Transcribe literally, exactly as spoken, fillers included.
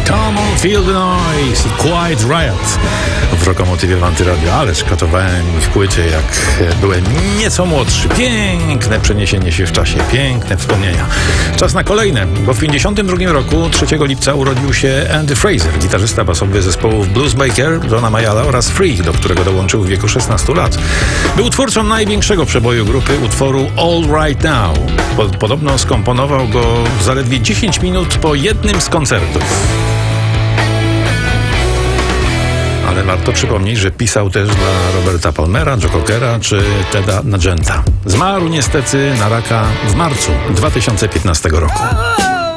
Come on, feel the noise i Quiet Riot w Rokomotywie w Antyradio. Ależ katowałem ich płycie, jak byłem nieco młodszy. Piękne przeniesienie się w czasie, piękne wspomnienia. Czas na kolejne, bo w pięćdziesiątym drugim roku, trzeciego lipca, urodził się Andy Fraser, gitarzysta basowy zespołów Blues Baker, Johna Mayalla oraz Free, do którego dołączył w wieku szesnastu lat. Był twórcą największego przeboju grupy, utworu All Right Now. Podobno skomponował go w zaledwie dziesięć minut po jednym z koncertów. Ale warto przypomnieć, że pisał też dla Roberta Palmera, Joe Cockera czy Teda Nugenta. Zmarł niestety na raka w marcu dwa tysiące piętnastego roku.